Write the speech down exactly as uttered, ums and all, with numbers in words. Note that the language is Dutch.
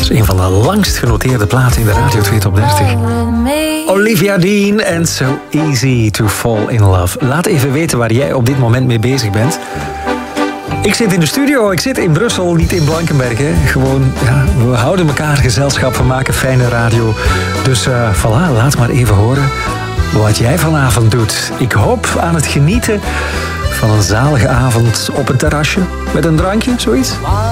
Dat is een van de langst genoteerde platen in de Radio twee Top dertig. Olivia Dean en So Easy to Fall in Love. Laat even weten waar jij op dit moment mee bezig bent. Ik zit in de studio, ik zit in Brussel, niet in Blankenberg. Hè. Gewoon, ja, we houden elkaar gezelschap, we maken fijne radio. Dus uh, voilà, laat maar even horen wat jij vanavond doet. Ik hoop aan het genieten van een zalige avond op een terrasje met een drankje, zoiets.